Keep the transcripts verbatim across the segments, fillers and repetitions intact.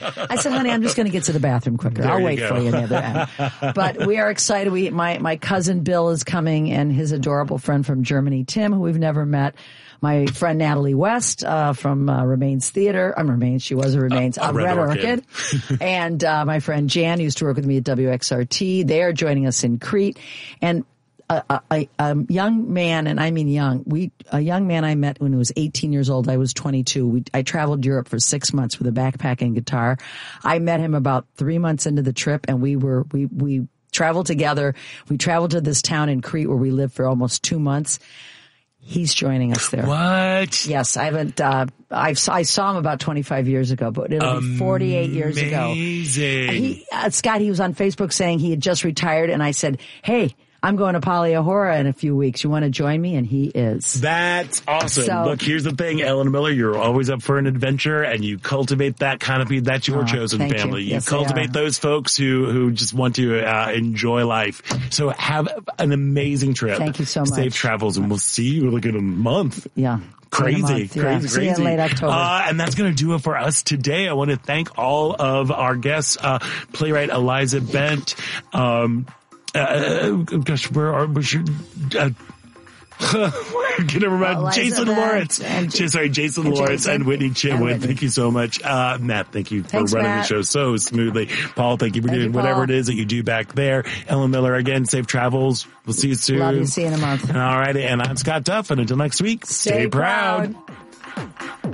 I said, honey, I'm just going to get to the bathroom quicker. There I'll you wait go. for you on the other end. But we are excited. We, my, my cousin Bill is coming and his adorable friend from Germany, Tim, who we've never met. My friend Natalie West uh, from uh, Remains Theater. I'm Remains. She was a Remains. Uh, uh, Red Red Orchid. Orchid. And uh, my friend Jan used to work with me at W X R T. They are joining us in Crete. And a, a, a, a young man, and I mean young, we a young man I met when he was eighteen years old. I was twenty-two. We, I traveled Europe for six months with a backpack and guitar. I met him about three months into the trip, and we were we we traveled together. We traveled to this town in Crete where we lived for almost two months. He's joining us there. What? Yes, I haven't. Uh, I've I saw him about twenty-five years ago, but it'll be forty-eight years ago. Amazing. He, uh, Scott, he was on Facebook saying he had just retired, and I said, "Hey, I'm going to Paliahora in a few weeks. You want to join me?" And he is. That's awesome. So, Look, here's the thing, Ellen Miller, you're always up for an adventure, and you cultivate that kind of people. That's your Oh, chosen thank family. you. You Yes, they cultivate are. those folks who, who just want to uh, enjoy life. So have an amazing trip. Thank you so much. Safe travels, and we'll see you like in a month. Yeah. Crazy, In a month, crazy, yeah. crazy. See you in late October. Uh, and that's going to do it for us today. I want to thank all of our guests, uh, playwright Eliza Bent, um, Uh, gosh, where are we? Should, uh, I can never remember. Eliza Jason Bent Lawrence. and- J- Sorry, Jason and Lawrence Jason and Whitney and Chitwood. Whitney. Thank you so much. Uh, Matt, thank you for Thanks, running Matt. the show so smoothly. Paul, thank you for Thank doing you, whatever Paul. it is that you do back there. Ellen Miller, again, safe travels. We'll see you soon. Love you. See you in a month. All righty. And I'm Scott Duff. And until next week, stay, Stay proud. proud.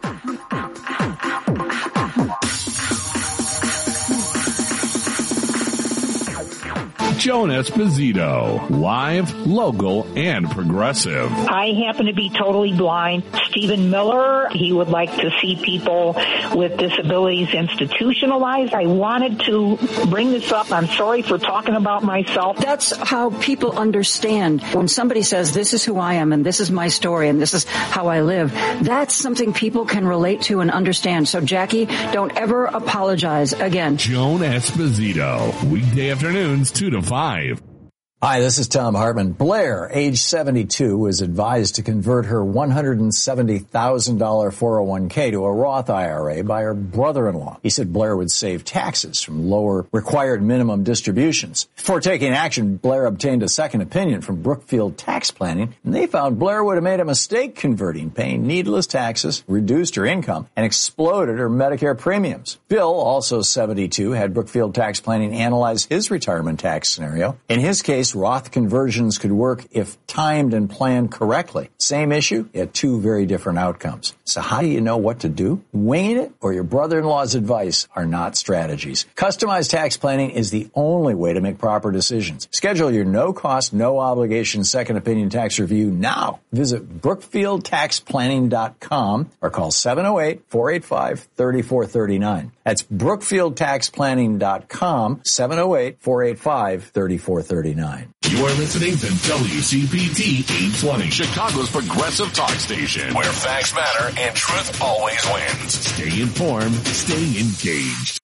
Joan Esposito, live, local, and progressive. I happen to be totally blind. Stephen Miller, he would like to see people with disabilities institutionalized. I wanted to bring this up. I'm sorry for talking about myself. That's how people understand. When somebody says, this is who I am and this is my story and this is how I live, that's something people can relate to and understand. So, Jackie, don't ever apologize again. Joan Esposito, weekday afternoons, two to five. Hi, this is Tom Hartman. Blair, age seventy-two, was advised to convert her one hundred seventy thousand dollars four oh one k to a Roth I R A by her brother-in-law. He said Blair would save taxes from lower required minimum distributions. Before taking action, Blair obtained a second opinion from Brookfield Tax Planning, and they found Blair would have made a mistake converting, paying needless taxes, reduced her income, and exploded her Medicare premiums. Bill, also seventy-two, had Brookfield Tax Planning analyze his retirement tax scenario. In his case, Roth conversions could work if timed and planned correctly. Same issue, yet two very different outcomes. So how do you know what to do? Winging it or your brother-in-law's advice are not strategies. Customized tax planning is the only way to make proper decisions. Schedule your no-cost, no-obligation second opinion tax review now. Visit brookfield tax planning dot com or call seven oh eight, four eight five, three four three nine. That's brookfield tax planning dot com, seven oh eight, four eight five, three four three nine. You are listening to W C P T eight twenty, Chicago's progressive talk station, where facts matter and truth always wins. Stay informed, stay engaged.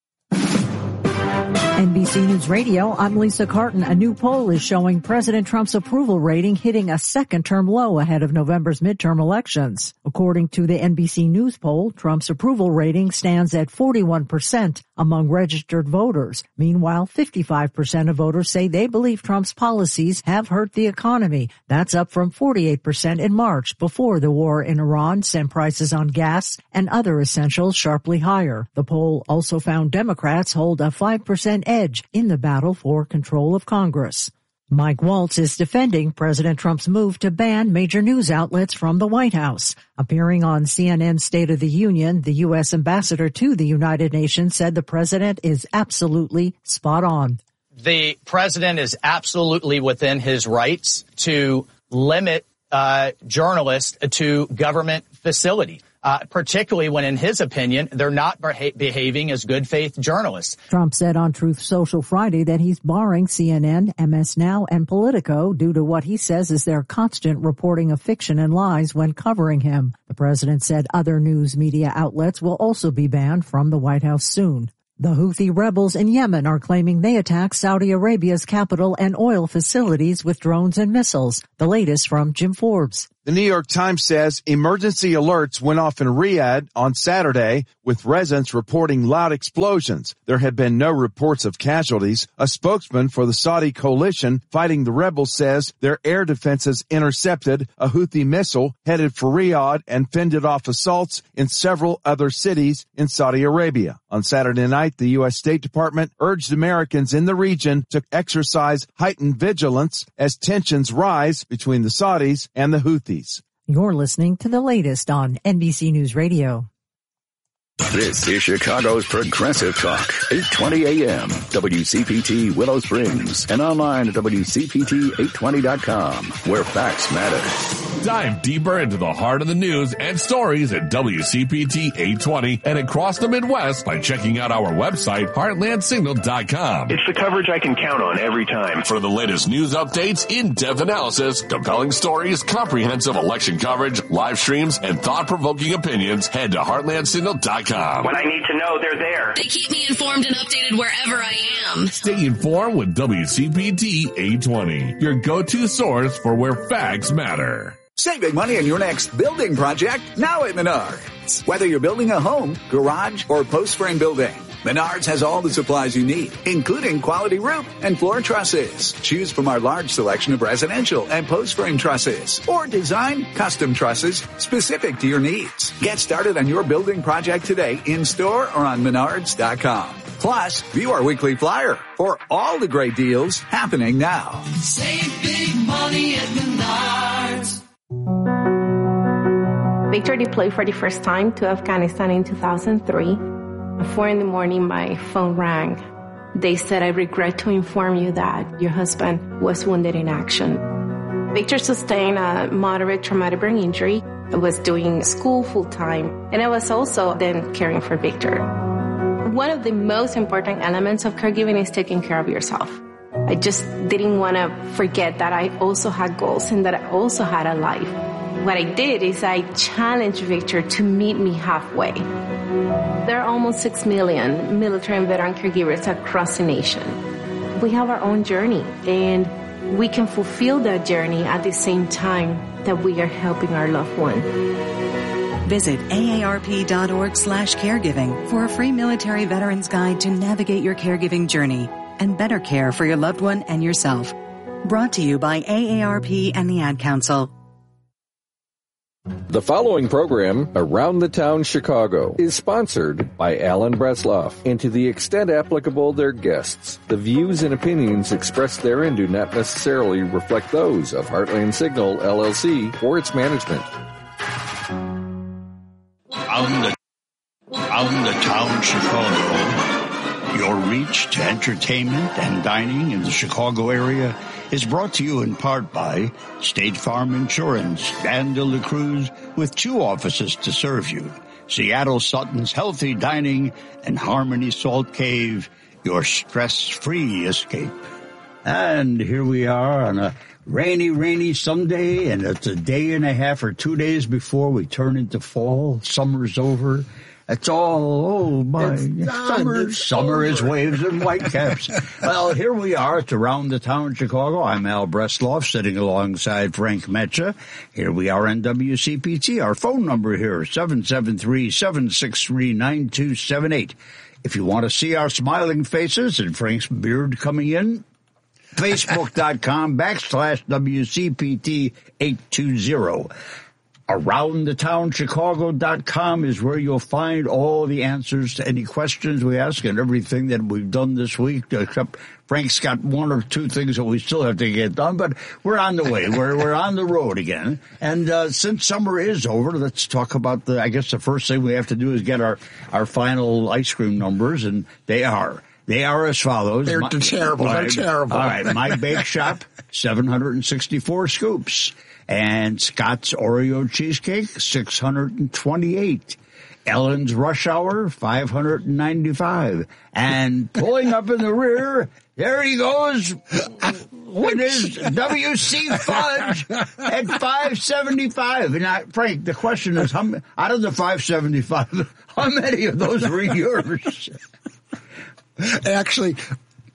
N B C News Radio, I'm Lisa Carton. A new poll is showing President Trump's approval rating hitting a second-term low ahead of November's midterm elections. According to the N B C News poll, Trump's approval rating stands at forty-one percent among registered voters. Meanwhile, fifty-five percent of voters say they believe Trump's policies have hurt the economy. That's up from forty-eight percent in March, before the war in Iran sent prices on gas and other essentials sharply higher. The poll also found Democrats hold a five percent edge in the battle for control of Congress. Mike Waltz is defending President Trump's move to ban major news outlets from the White House. Appearing on C N N's State of the Union, the U S ambassador to the United Nations said the president is absolutely spot on. The president is absolutely within his rights to limit uh, journalists to government facility. Uh, particularly when, in his opinion, they're not beha- behaving as good faith journalists. Trump said on Truth Social Friday that he's barring C N N, M S Now, and Politico due to what he says is their constant reporting of fiction and lies when covering him. The president said other news media outlets will also be banned from the White House soon. The Houthi rebels in Yemen are claiming they attacked Saudi Arabia's capital and oil facilities with drones and missiles. The latest from Jim Forbes. The New York Times says emergency alerts went off in Riyadh on Saturday, with residents reporting loud explosions. There have been no reports of casualties. A spokesman for the Saudi coalition fighting the rebels says their air defenses intercepted a Houthi missile headed for Riyadh and fended off assaults in several other cities in Saudi Arabia. On Saturday night, the U S State Department urged Americans in the region to exercise heightened vigilance as tensions rise between the Saudis and the Houthis. You're listening to the latest on N B C News Radio. This is Chicago's Progressive Talk, eight twenty A M, W C P T Willow Springs, and online at W C P T eight twenty dot com, where facts matter. Dive deeper into the heart of the news and stories at W C P T eight twenty and across the Midwest by checking out our website, heartland signal dot com. It's the coverage I can count on every time. For the latest news updates, in-depth analysis, compelling stories, comprehensive election coverage, live streams, and thought-provoking opinions, head to heartland signal dot com. When I need to know, they're there. They keep me informed and updated wherever I am. Stay informed with W C P T eight twenty, your go-to source for where facts matter. Save big money on your next building project now at Menards. Whether you're building a home, garage, or post-frame building, Menards has all the supplies you need, including quality roof and floor trusses. Choose from our large selection of residential and post-frame trusses, or design custom trusses specific to your needs. Get started on your building project today in-store or on menards dot com. Plus, view our weekly flyer for all the great deals happening now. Save big money at Menards. Victor deployed for the first time to Afghanistan in two thousand three. At four in the morning, my phone rang. They said, I regret to inform you that your husband was wounded in action. Victor sustained a moderate traumatic brain injury. I was doing school full time, and I was also then caring for Victor. One of the most important elements of caregiving is taking care of yourself. I just didn't want to forget that I also had goals and that I also had a life. What I did is I challenged Victor to meet me halfway. There are almost six million military and veteran caregivers across the nation. We have our own journey, and we can fulfill that journey at the same time that we are helping our loved one. Visit A A R P dot org slash caregiving for a free military veterans guide to navigate your caregiving journey and better care for your loved one and yourself. Brought to you by A A R P and the Ad Council. The following program, Around the Town Chicago, is sponsored by Alan Bresloff, and to the extent applicable their guests. The views and opinions expressed therein do not necessarily reflect those of Heartland Signal, L L C, or its management. Around the, around the Town Chicago, your reach to entertainment and dining in the Chicago area is brought to you in part by State Farm Insurance, Dan de la Cruz, with two offices to serve you. Seattle Sutton's Healthy Dining and Harmony Salt Cave, your stress-free escape. And here we are on a rainy, rainy Sunday, and it's a day and a half or two days before we turn into fall. Summer's over. It's all, oh my, summer, summer is waves and whitecaps. Well, here we are. It's Around the Town Chicago. I'm Al Bresloff, sitting alongside Frank Metcha. Here we are on W C P T. Our phone number here, seven seven three, seven six three, nine two seven eight. If you want to see our smiling faces and Frank's beard coming in, Facebook.com backslash WCPT eight two zero. around the town chicago dot com is where you'll find all the answers to any questions we ask and everything that we've done this week, except Frank's got one or two things that we still have to get done, but we're on the way. We're we're on the road again. And uh, since summer is over, let's talk about the, I guess the first thing we have to do is get our, our final ice cream numbers, and they are. They are as follows. They're my, terrible. My, They're terrible. All right. My Bake Shop, seven hundred sixty-four scoops. And Scott's Oreo Cheesecake, six hundred twenty-eight. Ellen's Rush Hour, five hundred ninety-five. And pulling up in the rear, there he goes. It is W C Fudge at five seventy-five. And I, Frank, the question is, how out of the five seventy-five, how many of those were yours? Actually,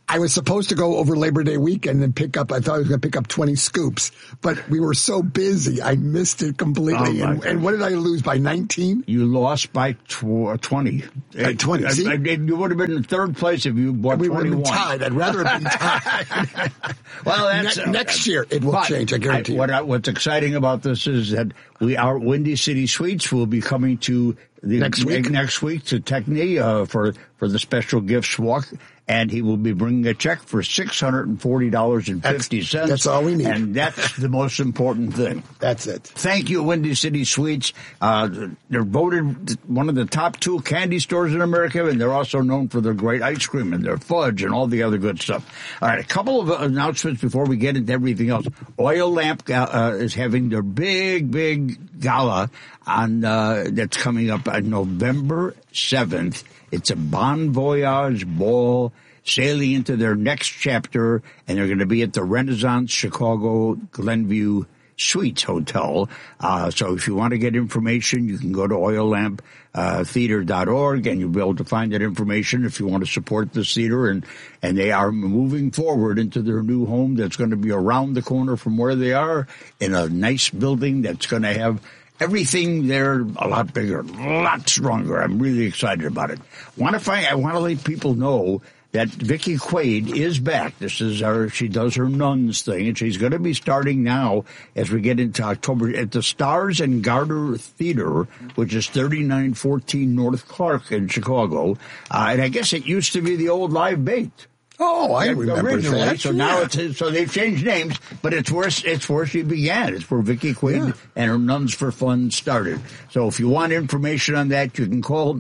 I was supposed to go over Labor Day weekend and pick up, I thought I was going to pick up twenty scoops, but we were so busy, I missed it completely. Oh, and, and what did I lose, by nineteen? You lost by tw- twenty. By twenty, I, see? I, I, you would have been in third place if you bought we twenty-one. We would have been tied. I'd rather have been tied. Well, that's... Ne- next year, it will change, I guarantee I, you. What I, what's exciting about this is that we, our Windy City Sweets will be coming to the Next week? next week to Techni uh, for, for the special gifts walk. And he will be bringing a check for six hundred forty dollars and fifty cents. That's, that's all we need. And that's the most important thing. That's it. Thank you, Windy City Sweets. Uh, they're voted one of the top two candy stores in America, and they're also known for their great ice cream and their fudge and all the other good stuff. All right, a couple of announcements before we get into everything else. Oil Lamp uh, is having their big, big gala on uh, that's coming up on November seventh. It's a Bon Voyage ball sailing into their next chapter, and they're going to be at the Renaissance Chicago Glenview Suites Hotel. Uh, so if you want to get information, you can go to oil lamp theater dot org, and you'll be able to find that information if you want to support this theater. And, and they are moving forward into their new home that's going to be around the corner from where they are in a nice building that's going to have everything there a lot bigger, a lot stronger. I'm really excited about it. Want to find? I want to let people know that Vicky Quaid is back. This is our, she does her nuns thing, and she's going to be starting now as we get into October at the Stars and Garter Theater, which is thirty-nine fourteen North Clark in Chicago. Uh, and I guess it used to be the old Live Bait. Oh, I remember originally. that. So yeah. now it's so they've changed names, but it's where it's where she began. It's where Vicky Quaid yeah. and her Nuns for Fun started. So if you want information on that, you can call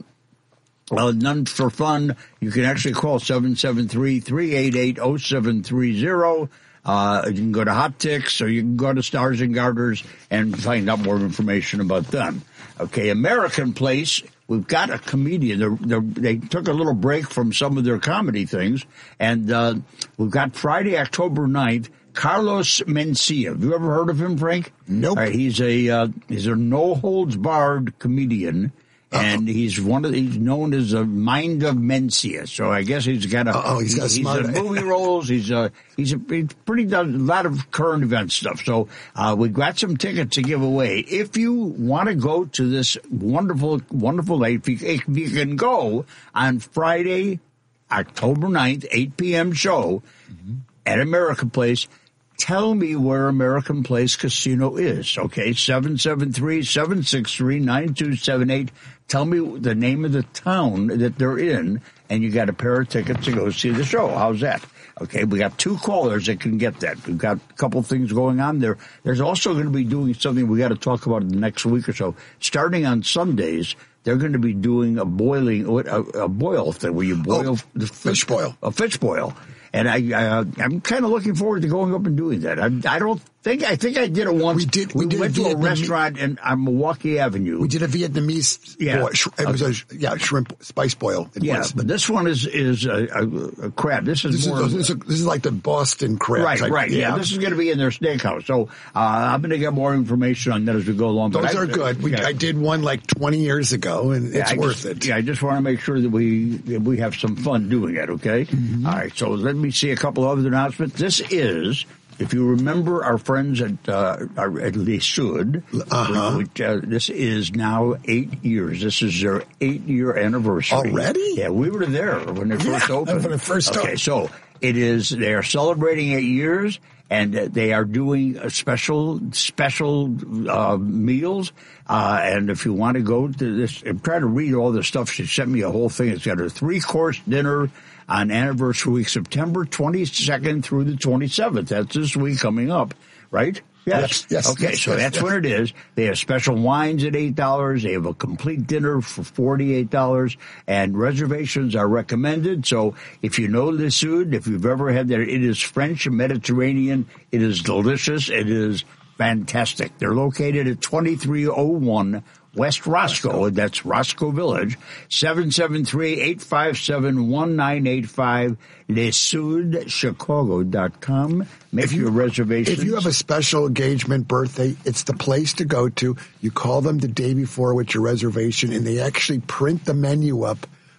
uh, Nuns for Fun. You can actually call seven seven three, three eight eight, zero seven three zero. Uh, you can go to Hot Ticks, or you can go to Stars and Garters and find out more information about them. Okay, American Place. We've got a comedian. They're, they're, they took a little break from some of their comedy things, and uh, we've got Friday, October ninth, Carlos Mencia. Have you ever heard of him, Frank? Nope. All right, he's a uh, he's a no holds barred comedian. And he's one of the, he's known as a Mind of Mencia. So I guess he's got a oh he's got a he's smart in movie roles. He's a he's a he's pretty done a lot of current event stuff. So uh, we've got some tickets to give away. If you want to go to this wonderful wonderful night, if you, if you can go on Friday, October ninth, eight p.m. show mm-hmm. at American Place. Tell me where American Place Casino is, okay? seven seven three, seven six three, nine two seven eight. Tell me the name of the town that they're in, and you got a pair of tickets to go see the show. How's that? Okay, we got two callers that can get that. We've got a couple things going on there. There's also going to be doing something we got to talk about in the next week or so. Starting on Sundays, they're going to be doing a boiling, a, a boil thing where you boil oh, the fish, fish boil. A fish boil. And I, uh, I'm kind of looking forward to going up and doing that. I, I don't think, I think I did it once. We did, we, we did went a to a Vietnamese, restaurant in, on Milwaukee Avenue. We did a Vietnamese, yeah. boil. It was okay. a, yeah, shrimp spice boil. It yeah, was. but this one is, is a, a, a crab. This is this more. Is, this, is, this is like the Boston crab. Right, type. right. Yeah. yeah, this is going to be in their steakhouse. So, uh, I'm going to get more information on that as we go along. Those but are I, good. We, yeah. I did one like twenty years ago, and yeah, it's I worth just, it. Yeah, I just want to make sure that we that we have some fun doing it, okay? Mm-hmm. All right, so let me see a couple of other announcements. This is, if you remember our friends at uh, at Les Sud, uh-huh. which, uh, this is now eight years. This is their eight-year anniversary. Already? Yeah, we were there when it yeah, first opened. When it first okay, opened. so it is, they are celebrating eight years. And they are doing a special, special uh, meals. Uh, and if you want to go to this, I'm trying to read all the stuff. She sent me a whole thing. It's got a three-course dinner on anniversary week, September twenty-second through the twenty-seventh. That's this week coming up, right? Yes. Yes. yes okay, yes, so yes, that's yes. what it is. They have special wines at eight dollars. They have a complete dinner for forty-eight dollars. And reservations are recommended. So if you know Les Sud, if you've ever had that, it is French and Mediterranean. It is delicious. It is fantastic. They're located at twenty-three oh one West Roscoe. Roscoe. That's Roscoe Village. seven seven three, eight five seven, one nine eight five. les sud chicago dot com. Make if you, your reservations. If you have a special engagement, birthday, it's the place to go to. You call them the day before with your reservation, and they actually print the menu up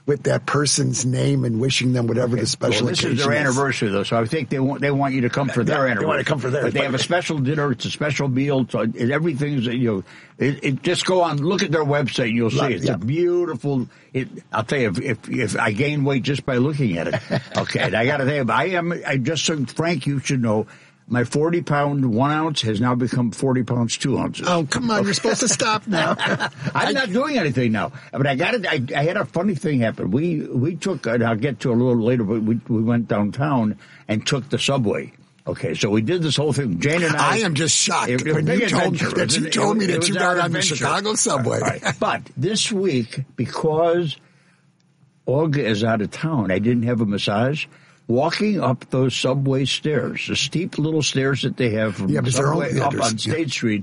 with that person's name and wishing them whatever okay. the special well, this occasion is their anniversary, though, so I think they want they want you to come for their they anniversary. They want to come for theirs. But they have a special dinner. It's a special meal. So it, everything's, you know, it, it, just go on, look at their website, and you'll see. It's yeah. a beautiful, it, I'll tell you, if, if if I gain weight just by looking at it. Okay, and I got to tell you, I am, I just, so Frank, you should know, my forty pound one ounce has now become forty pounds two ounces. Oh, come on. Okay. You're supposed to stop now. I'm not doing anything now. But I got it. I, I had a funny thing happen. We, we took, and I'll get to it a little later, but we, we went downtown and took the subway. Okay, so we did this whole thing. Jane and I. I am just shocked it, it when you told, adventure. that you told it, me that you got on the Chicago subway. Right. But this week, because Olga is out of town, I didn't have a massage. Walking up those subway stairs, the steep little stairs that they have from yeah, subway yeah, up on State yeah. Street,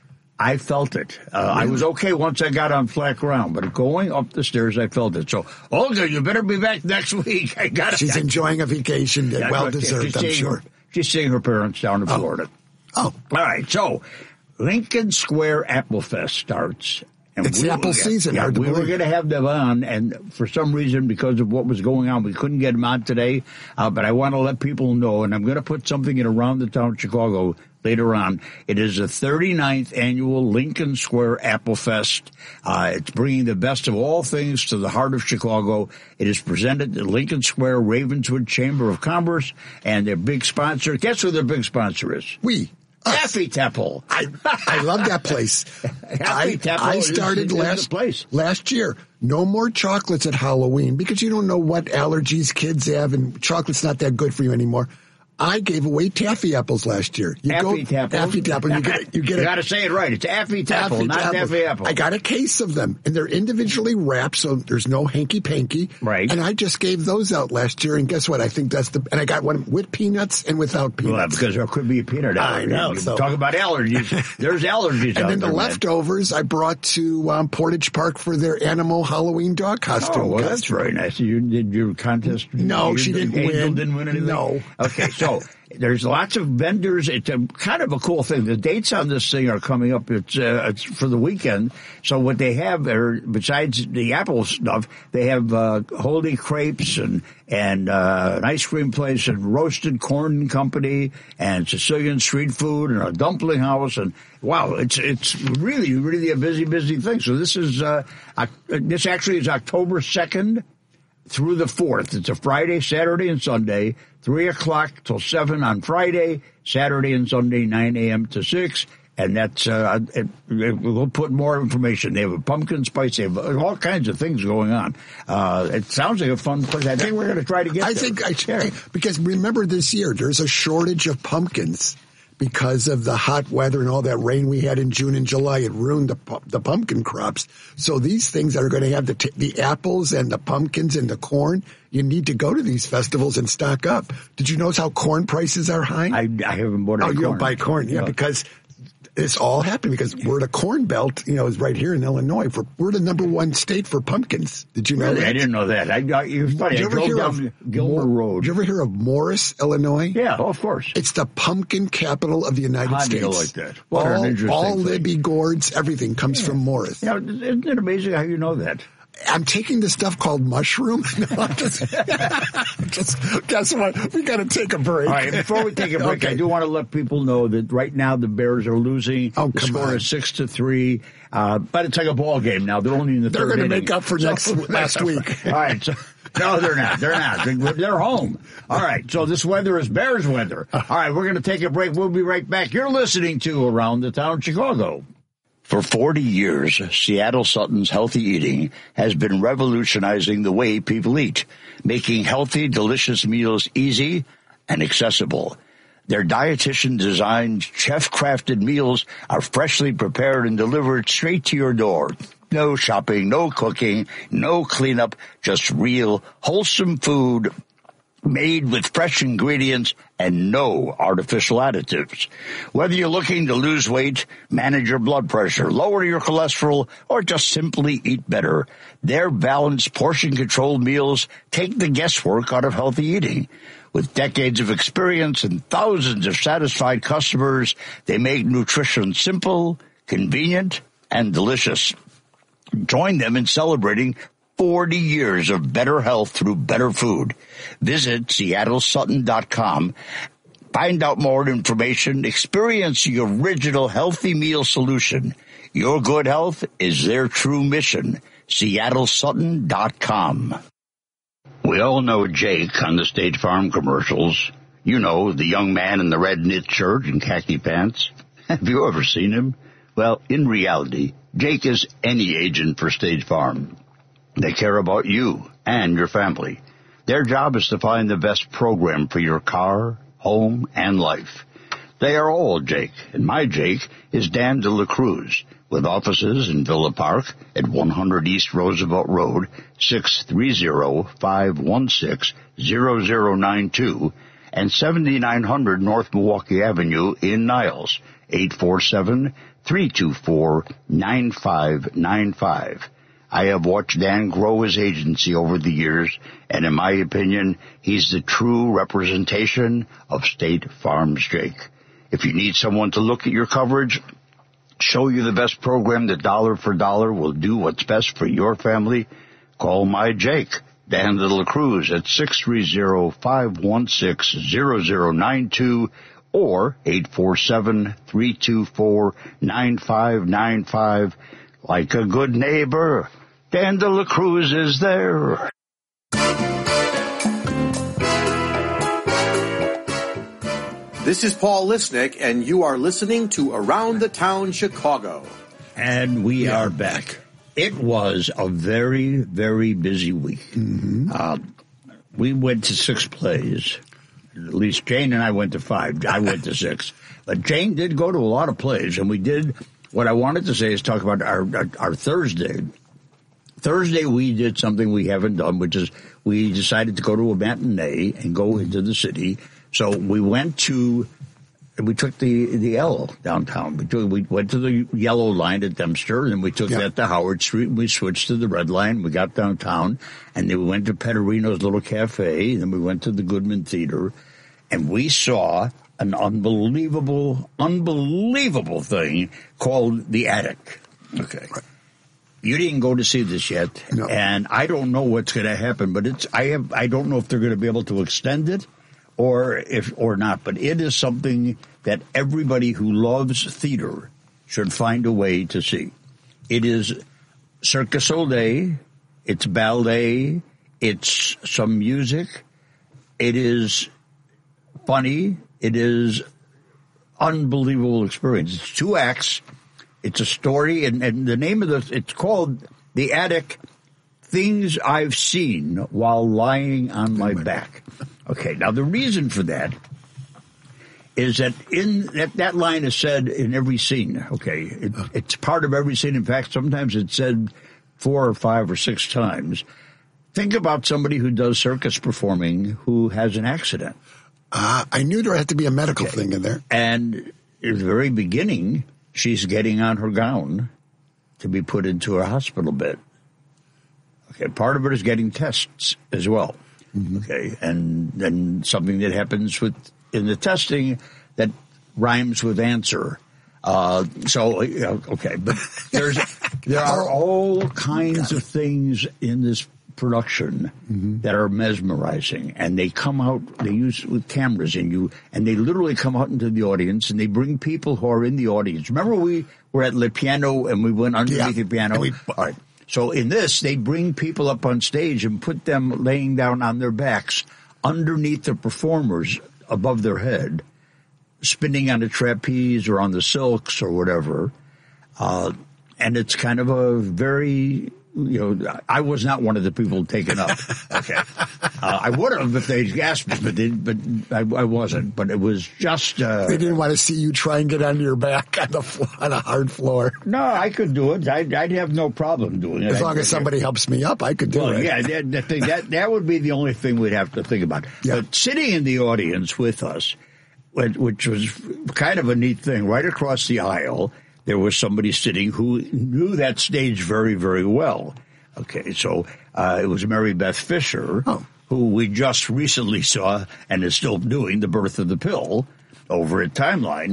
I felt it. Uh, really? I was okay once I got on flat ground, but going up the stairs, I felt it. So, Olga, you better be back next week. I got it. She's enjoying a vacation, yeah, well deserved, I'm sure. Her, she's seeing her parents down in oh. Florida. Oh, all right. So, Lincoln Square Apple Fest starts. And it's we, apple season. Yeah, hard to we believe. were going to have them on, and for some reason, because of what was going on, we couldn't get them on today. Uh, but I want to let people know, and I'm going to put something in Around the Town Chicago later on. It is the thirty-ninth annual Lincoln Square Apple Fest. Uh, it's bringing the best of all things to the heart of Chicago. It is presented at Lincoln Square Ravenswood Chamber of Commerce, and their big sponsor. Guess who their big sponsor is? We. Happy Temple. I I love that place. Happy Temple. I started is, is last place. last year. No more chocolates at Halloween because you don't know what allergies kids have, and chocolate's not that good for you anymore. I gave away taffy apples last year. You Affy go, Tapple. Affy Tapple. You get, you get you a, got to say it right. It's Affy Tapple, Affy not Tapple. Taffy Apple. I got a case of them, and they're individually wrapped, so there's no hanky-panky. Right. And I just gave those out last year, and guess what? I think that's the, and I got one with peanuts and without peanuts. Well, because there could be a peanut allergy. I know. You So. Talk about allergies. There's allergies And out then the there, leftovers I brought to um, Portage Park for their animal Halloween dog costume. Oh, well, that's very nice. You did your contest? No, you, she didn't Angel win. didn't win anything? No. Okay, so there's lots of vendors. It's a kind of a cool thing. The dates on this thing are coming up. It's, uh, it's for the weekend. So what they have are, besides the Apple stuff, they have uh, Holy Crepes and and uh, an ice cream place and Roasted Corn Company and Sicilian street food and a dumpling house. And wow, it's it's really really a busy busy thing. So this is uh, this actually is October second through the fourth. It's a Friday, Saturday, and Sunday, three o'clock till seven on Friday, Saturday and Sunday, nine a.m. to six. And that's, uh, it, it, we'll put more information. They have a pumpkin spice. They have all kinds of things going on. Uh, it sounds like a fun place. I think we're going to try to get I there. think, I, yeah. because remember this year, there's a shortage of pumpkins. Because of the hot weather and all that rain we had in June and July, it ruined the the pumpkin crops. So these things that are going to have the t- the apples and the pumpkins and the corn, you need to go to these festivals and stock up. Did you notice how corn prices are high? I, I haven't bought any Oh, you corn. don't buy corn, yeah, No. because it's all happening because we're the corn belt, you know, is right here in Illinois. For we're the number one state for pumpkins. Did you know Really? that? I didn't know that. I, I, it was funny. Did you I ever drove hear down of Gilmer Mor- Road. Did you ever hear of Morris, Illinois? Yeah, oh, of course. It's the pumpkin capital of the United How do States. you like that? What an all interesting all thing. Libby gourds, everything comes Yeah. from Morris. Yeah, isn't it amazing how you know that? I'm taking this stuff called mushroom. No, I'm just, just guess what? We got to take a break. All right, before we take a break, Okay. I do want to let people know that right now the Bears are losing. Oh, the come score on. is six to three. Uh, but it's like a ball game now. They're only in the They're third going to inning. make up for So- next last week. All right. So, no, they're not. They're not. They're, they're home. All right. So this weather is Bears weather. All right. We're going to take a break. We'll be right back. You're listening to Around the Town Chicago. For forty years, Seattle Sutton's Healthy Eating has been revolutionizing the way people eat, making healthy, delicious meals easy and accessible. Their dietitian-designed, chef-crafted meals are freshly prepared and delivered straight to your door. No shopping, no cooking, no cleanup, just real, wholesome food made with fresh ingredients and no artificial additives. Whether you're looking to lose weight, manage your blood pressure, lower your cholesterol, or just simply eat better, their balanced, portion-controlled meals take the guesswork out of healthy eating. With decades of experience and thousands of satisfied customers, they make nutrition simple, convenient, and delicious. Join them in celebrating forty years of better health through better food. Visit Seattle Sutton dot com. Find out more information. Experience the original healthy meal solution. Your good health is their true mission. Seattle Sutton dot com. We all know Jake on the State Farm commercials. You know, the young man in the red knit shirt and khaki pants. Have you ever seen him? Well, in reality, Jake is any agent for State Farm. They care about you and your family. Their job is to find the best program for your car, home, and life. They are all Jake, and my Jake is Dan De La Cruz, with offices in Villa Park at one hundred East Roosevelt Road, six three zero, five one six, zero zero nine two, and seventy-nine hundred North Milwaukee Avenue in Niles, eight four seven, three two four, nine five nine five. I have watched Dan grow his agency over the years, and in my opinion, he's the true representation of State Farm's Jake. If you need someone to look at your coverage, show you the best program that dollar for dollar will do what's best for your family, call my Jake, Dan De La Cruz, at six three zero, five one six, zero zero nine two or eight four seven, three two four, nine five nine five. Like a good neighbor, Dan De La Cruz is there. This is Paul Lisnick, and you are listening to Around the Town Chicago. And we are back. It was a very, very busy week. Mm-hmm. Uh, we went to six plays. At least Jane and I went to five. I went to six. But Jane did go to a lot of plays, and we did. What I wanted to say is talk about our, our, our Thursday. Thursday we did something we haven't done, which is we decided to go to a matinee and go into the city. So we went to, we took the, the L downtown. We, took, we went to the yellow line at Dempster, and we took yeah. that to Howard Street, and we switched to the red line. We got downtown, and then we went to Petterino's little cafe, and then we went to the Goodman Theater, and we saw an unbelievable, unbelievable thing called The Attic. Okay. You didn't go to see this yet, no. and I don't know what's going to happen, but it's I have I don't know if they're going to be able to extend it or if or not, but it is something that everybody who loves theater should find a way to see. It is Cirque du Soleil, it's ballet, it's some music, it is funny, it is unbelievable experience. It's two acts. It's a story, and, and the name of the, it's called The Attic, Things I've Seen While Lying on My Back. Okay, now the reason for that is that in that, that line is said in every scene, okay? It, it's part of every scene. In fact, sometimes it's said four or five or six times. Think about somebody who does circus performing who has an accident. Uh, I knew there had to be a medical okay. thing in there. And at the very beginning, she's getting on her gown to be put into a hospital bed. Okay, part of it is getting tests as well. Mm-hmm. Okay, and then something that happens with in the testing that rhymes with answer. Uh, so okay, but there's there are all kinds of things in this production mm-hmm. that are mesmerizing, and they come out, they use with cameras in you, and they literally come out into the audience, and they bring people who are in the audience. Remember we were at Le Piano, and we went underneath yeah. the piano? We, all right. So in this, they bring people up on stage and put them laying down on their backs underneath the performers above their head, spinning on the trapeze or on the silks or whatever. Uh, and it's kind of a very... You know, I was not one of the people taken up. Okay, uh, I would have if they'd asked me, but they, but I, I wasn't. But it was just uh, they didn't want to see you try and get onto your back on the floor, on a hard floor. No, I could do it. I'd, I'd have no problem doing it. As long I'd, as somebody helps me up, I could do well, it. Yeah, that, that, thing, that that would be the only thing we'd have to think about. Yeah. But sitting in the audience with us, which was kind of a neat thing, right across the aisle, there was somebody sitting who knew that stage very, very well. Okay, so uh, it was Mary Beth Fisher, oh. who we just recently saw and is still doing The Birth of the Pill over at Timeline.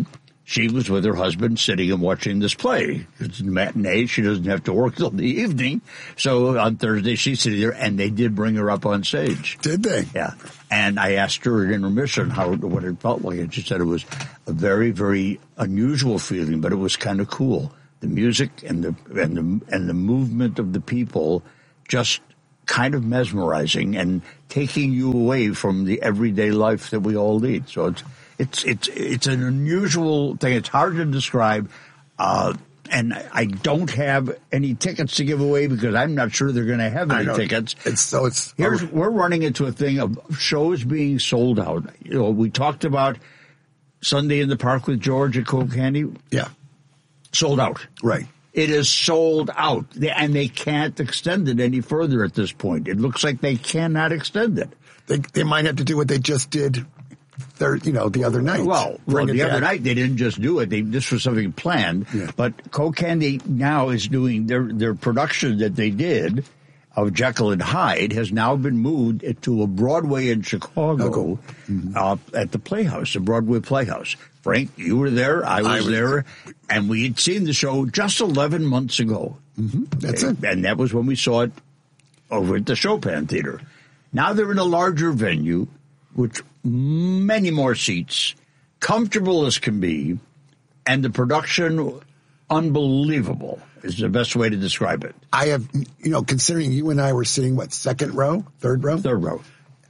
she was with her husband sitting and watching this play. It's a matinee. She doesn't have to work till the evening. So on Thursday, she's sitting there, and they did bring her up on stage. Did they? Yeah. And I asked her at intermission how what it felt like, and she said it was a very, very unusual feeling, but it was kind of cool. The music and the and the and the movement of the people just kind of mesmerizing and taking you away from the everyday life that we all lead. So it's it's it's it's an unusual thing. It's hard to describe. Uh, and I don't have any tickets to give away because I'm not sure they're going to have any tickets. It's so it's Here's, we're running into a thing of shows being sold out. You know, we talked about Sunday in the Park with George at Coke Candy. Yeah. Sold out. Right. It is sold out, and they can't extend it any further at this point. It looks like they cannot extend it. They they might have to do what they just did, third, you know, the other night. Well, well the other night they didn't just do it. They, this was something planned. Yeah. But Coke Candy now is doing their their production that they did of Jekyll and Hyde has now been moved to a Broadway in Chicago mm-hmm. uh, at the Playhouse, the Broadway Playhouse. Frank, you were there. I was, I was there. And we had seen the show just eleven months ago. Mm-hmm. That's and, it. And that was when we saw it over at the Chopin Theater. Now they're in a larger venue, which many more seats, comfortable as can be, and the production unbelievable is the best way to describe it. I have, you know, considering you and I were sitting, what, second row, third row? Third row.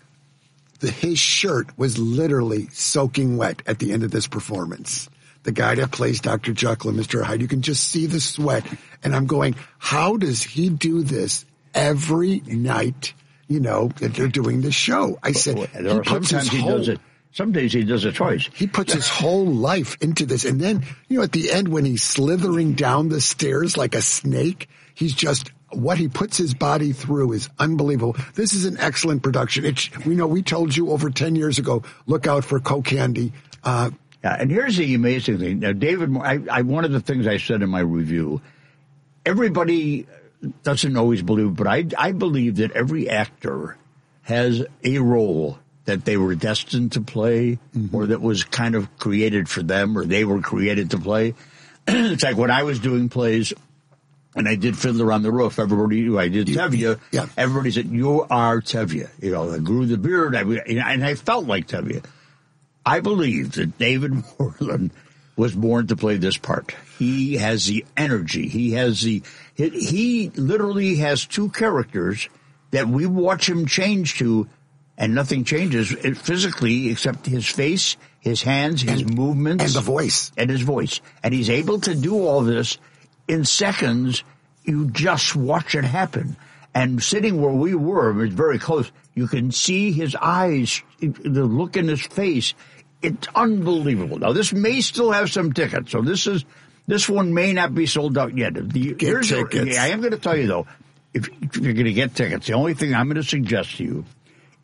The, his shirt was literally soaking wet at the end of this performance. The guy that plays Doctor Jekyll and Mister Hyde, you can just see the sweat. And I'm going, how does he do this every night, you know, that they're doing this show? I said, well, he puts sometimes his he whole, does it. Some days he does it twice. He puts his whole life into this. And then, you know, at the end when he's slithering down the stairs like a snake, he's just, what he puts his body through is unbelievable. This is an excellent production. It's, we know we told you over ten years ago, look out for Coke Candy. Uh, yeah, and here's the amazing thing. Now, David, I, I, one of the things I said in my review, everybody doesn't always believe, but I, I believe that every actor has a role that they were destined to play mm-hmm. or that was kind of created for them or they were created to play. It's like when I was doing plays and I did Fiddler on the Roof, everybody, I did Tevye, yeah. everybody said, you are Tevye. You know, I grew the beard, I, and I felt like Tevye. I believe that David Moreland was born to play this part. He has the energy. He has the, he, he literally has two characters that we watch him change to, and nothing changes physically except his face, his hands, his and, movements. And the voice. And his voice. And he's able to do all this in seconds. You just watch it happen. And sitting where we were, it was very close, you can see his eyes, the look in his face. It's unbelievable. Now, this may still have some tickets, so this is this one may not be sold out yet. The, get tickets. I am going to tell you, though, if, if you're going to get tickets, the only thing I'm going to suggest to you,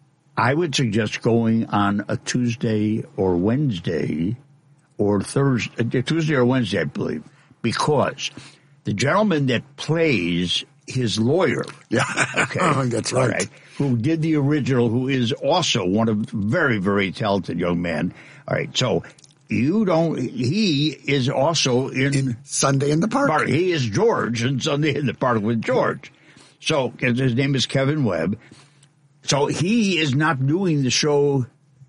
I would suggest going on a Tuesday or Wednesday or Thursday, Tuesday or Wednesday, I believe, because the gentleman that plays his lawyer, yeah, okay, that's right. right, who did the original, who is also one of very, very talented young man. All right, so you don't. He is also in, in Sunday in the Park. Park. He is George in Sunday in the Park with George. So his name is Kevin Webb. So he is not doing the show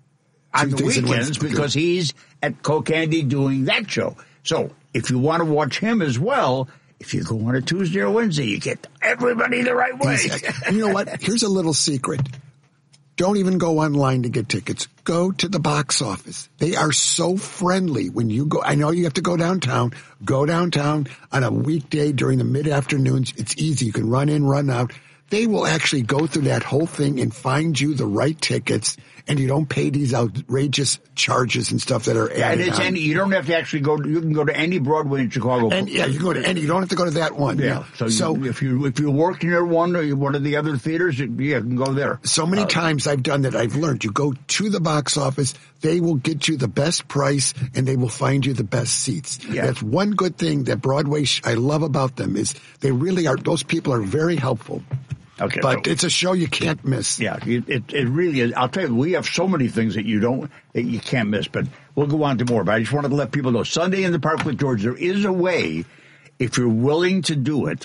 on the weekends because he's at Coke Candy doing that show. So if you want to watch him as well, if you go on a Tuesday or Wednesday, you get everybody the right way. You know what? Here's a little secret. Don't even go online to get tickets. Go to the box office. They are so friendly when you go. I know you have to go downtown. Go downtown on a weekday during the mid-afternoons. It's easy. You can run in, run out. They will actually go through that whole thing and find you the right tickets, and you don't pay these outrageous charges and stuff that are added yeah, and it's on. Any, you don't have to actually go. You can go to any Broadway in Chicago. And yeah, you can go to any. You don't have to go to that one. Yeah. yeah. So, so you, if you if you work near one or one of the other theaters, yeah, you can go there. So many uh, times I've done that. I've learned. You go to the box office. They will get you the best price, and they will find you the best seats. Yeah. That's one good thing that Broadway I love about them is they really are. Those people are very helpful. Okay, but so, it's a show you can't miss. Yeah, it, it it really is. I'll tell you, we have so many things that you don't that you can't miss. But we'll go on to more. But I just wanted to let people know, Sunday in the Park with George, there is a way, if you're willing to do it,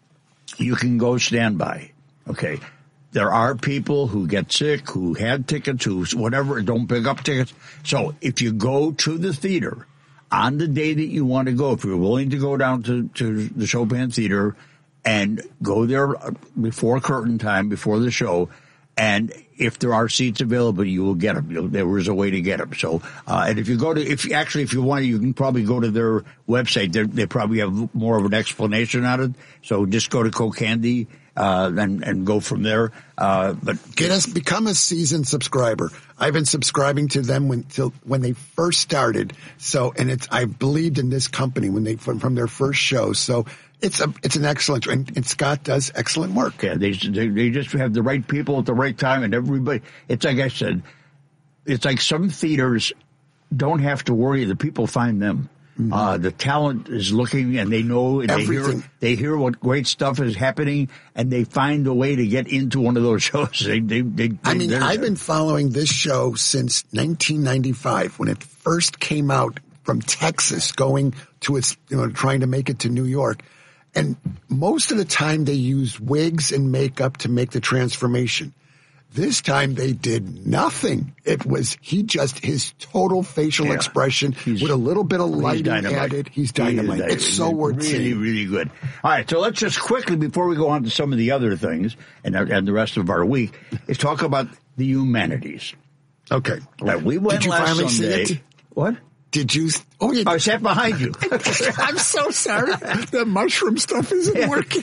you can go standby. Okay. There are people who get sick, who had tickets, who whatever, don't pick up tickets. So if you go to the theater on the day that you want to go, if you're willing to go down to, to the Chopin Theater and go there before curtain time, before the show, and if there are seats available, you will get them. You'll, there is a way to get them. So, uh, and if you go to, if actually, if you want, you can probably go to their website. They're, they probably have more of an explanation on it. So just go to Cocandy. Uh, and, and go from there. Uh, but get us, become a seasoned subscriber. I've been subscribing to them when, till, when they first started. So, and it's, I believed in this company when they, from, from their first show. So it's a, it's an excellent, and, and Scott does excellent work. Yeah. They, they, they just have the right people at the right time, and everybody, it's like I said, it's like some theaters don't have to worry. The people find them. Mm-hmm. Uh, the talent is looking, and they know, and they hear, they hear what great stuff is happening, and they find a way to get into one of those shows. They, they, they, they I mean, I've been following this show since nineteen ninety-five when it first came out from Texas, going to its, you know, trying to make it to New York. And most of the time they used wigs and makeup to make the transformation. This time they did nothing. It was, he just, his total facial yeah. expression he's, with a little bit of lighting added. He's dynamite. He dynamite. It's so worth really, seeing. Really, really good. All right, so let's just quickly, before we go on to some of the other things and, and the rest of our week, is talk about the humanities. Okay. Right, we went did you last finally Sunday. See it? What? Did you? Oh, yeah. I sat behind you. I'm so sorry. The mushroom stuff isn't yeah. working.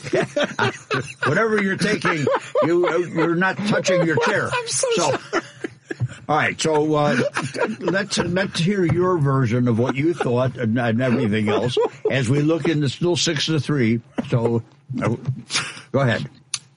Whatever you're taking, you, you're not touching your chair. I'm so, so sorry. All right, so uh, let's let's hear your version of what you thought and, and everything else as we look into still six to three. So uh, go ahead.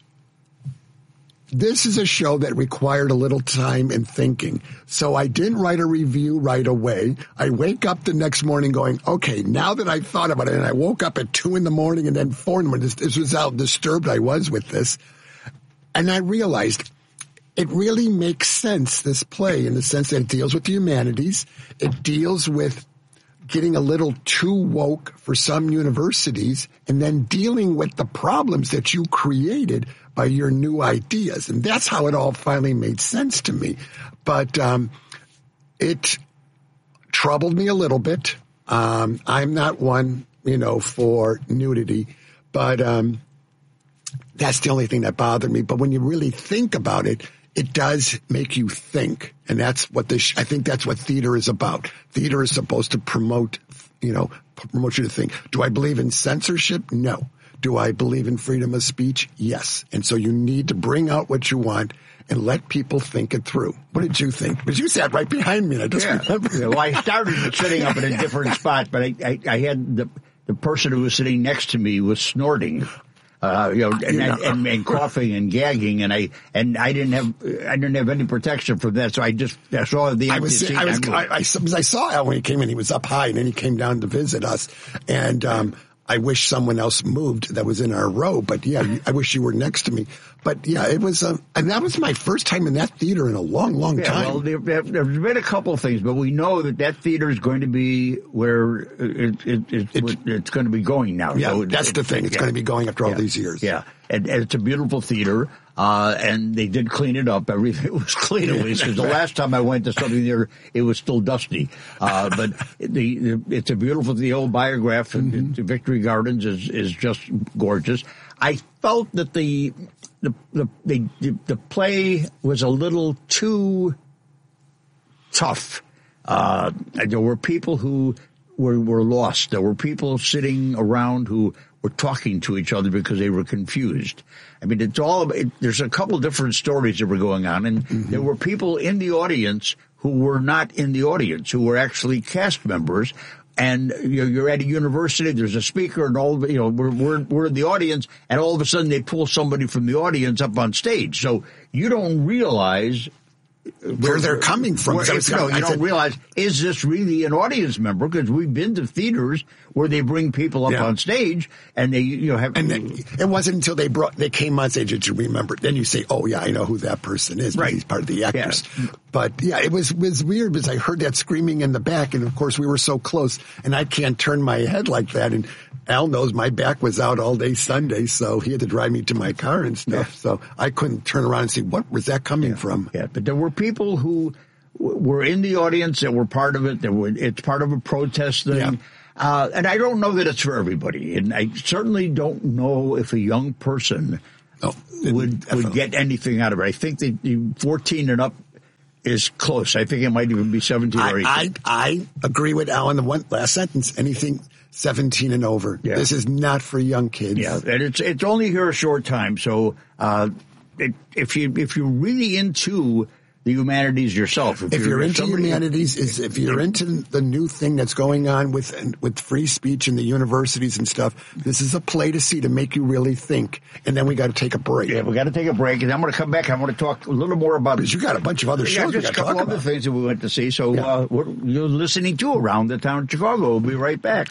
This is a show that required a little time and thinking. So I didn't write a review right away. I wake up the next morning going, okay, now that I thought about it, and I woke up at two in the morning and then four in the morning, this, this was how disturbed I was with this. And I realized it really makes sense, this play, in the sense that it deals with the humanities. It deals with getting a little too woke for some universities and then dealing with the problems that you created by your new ideas. And that's how it all finally made sense to me. But um, it troubled me a little bit. Um, I'm not one, you know, for nudity, but um, that's the only thing that bothered me. But when you really think about it, it does make you think. And that's what this, I think that's what theater is about. Theater is supposed to promote, you know, promote you to think. Do I believe in censorship? No. Do I believe in freedom of speech? Yes. And so you need to bring out what you want and let people think it through. What did you think? Because you sat right behind me. And I just yeah. remember. Yeah, well, I started sitting up in a different spot, but I, I, I had the, the person who was sitting next to me was snorting. Uh, you know, and, you know. and, and coughing and gagging, and I and I didn't have I didn't have any protection from that, so I just I saw the. I was I was I, I, I saw Al when he came in. He was up high, and then he came down to visit us, and um, I wish someone else moved that was in our row. But yeah, I wish you were next to me. But yeah, it was, um, and that was my first time in that theater in a long, long yeah, time. Well, there, there's been a couple of things, but we know that that theater is going to be where it, it, it, it, it's going to be going now. Yeah, so that's it, the thing. It's yeah. going to be going after all yeah. these years. Yeah, and, and it's a beautiful theater. Uh, and they did clean it up. Everything was clean, at least, because the last time I went to something there, it was still dusty. Uh, but the, the, it's a beautiful, the old Biograph and mm-hmm. Victory Gardens is, is just gorgeous. I felt that the, the, the, the, the play was a little too tough. Uh, there were people who were, were lost. There were people sitting around who were talking to each other because they were confused. I mean, it's all, it, there's a couple different stories that were going on, and mm-hmm. there were people in the audience who were not in the audience, who were actually cast members. And you're, you're at a university, there's a speaker, and all, you know, we're, we're, we're in the audience, and all of a sudden they pull somebody from the audience up on stage. So you don't realize where they're coming from. Where, So you know, you I don't said, realize, is this really an audience member? Because we've been to theaters where they bring people up Yeah. on stage and they, you know, have. And then, it wasn't until they brought they came on stage that you remember. Then you say, "Oh yeah, I know who that person is." Right, he's part of the actors. Yeah. But yeah, it was was weird because I heard that screaming in the back, and of course we were so close, and I can't turn my head like that. And Al knows my back was out all day Sunday, so he had to drive me to my car and stuff. Yeah. So I couldn't turn around and see what was that coming yeah. from. Yeah, but there were people who w- were in the audience that were part of it. That were it's part of a protest thing. Yeah. Uh, and I don't know that it's for everybody. And I certainly don't know if a young person oh, would definitely. would get anything out of it. I think that the fourteen and up is close. I think it might even be seventeen I, or eighteen. I, I agree with Alan. The one last sentence, anything seventeen and over. Yeah. This is not for young kids. Yeah, and it's it's only here a short time. So uh, it, if you if you're really into the humanities yourself, if, if you're, you're into somebody, humanities, is if you're into the new thing that's going on with with free speech in the universities and stuff, this is a play to see to make you really think. And then we got to take a break. Yeah, we got to take a break, and I'm going to come back. I'm going to talk a little more about. Because you got a bunch of other shows. Yeah, you just got a couple talk other about. things that we went to see. So yeah. uh, we're, you're listening to Around the Town Chicago. We'll be right back.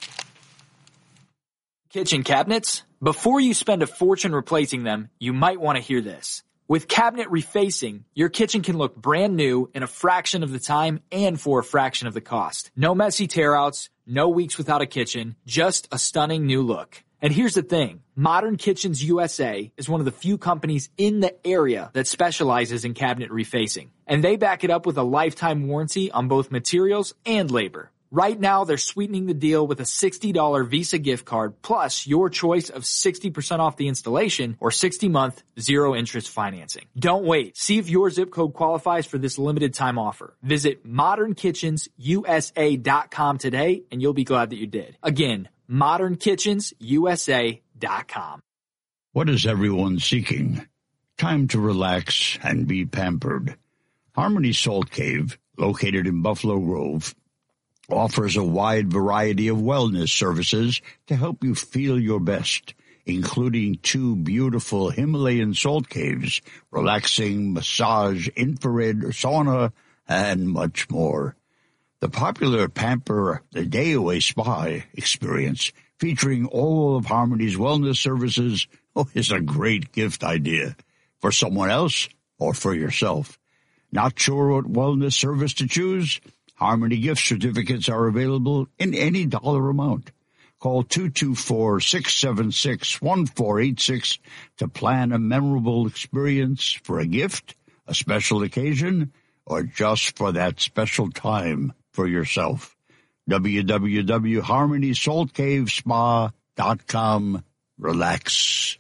Kitchen cabinets? Before you spend a fortune replacing them, you might want to hear this. With cabinet refacing, your kitchen can look brand new in a fraction of the time and for a fraction of the cost. No messy tear-outs, no weeks without a kitchen, just a stunning new look. And here's the thing, Modern Kitchens U S A is one of the few companies in the area that specializes in cabinet refacing. And they back it up with a lifetime warranty on both materials and labor. Right now, they're sweetening the deal with a sixty dollars Visa gift card plus your choice of sixty percent off the installation or sixty month zero interest financing. Don't wait. See if your zip code qualifies for this limited time offer. Visit modern kitchens u s a dot com today and you'll be glad that you did. Again, modern kitchens u s a dot com. What is everyone seeking? Time to relax and be pampered. Harmony Salt Cave, located in Buffalo Grove, offers a wide variety of wellness services to help you feel your best, including two beautiful Himalayan salt caves, relaxing massage, infrared sauna, and much more. The popular Pamper the Day Away Spa experience, featuring all of Harmony's wellness services, oh, is a great gift idea for someone else or for yourself. Not sure what wellness service to choose? Harmony gift certificates are available in any dollar amount. Call two two four, six seven six, one four eight six to plan a memorable experience for a gift, a special occasion, or just for that special time for yourself. w w w dot harmony salt cave spa dot com. Relax.